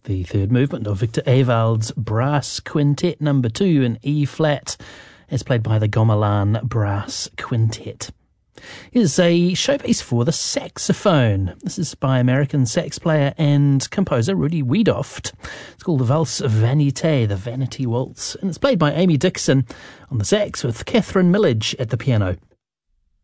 The third movement of Victor Ewald's Brass Quintet number 2 in E-flat, as played by the Gamelan Brass Quintet. Here's a showpiece for the saxophone. This is by American sax player and composer Rudy Wiedoeft. It's called the Valse Vanité, the Vanity Waltz, and it's played by Amy Dixon on the sax with Catherine Millage at the piano.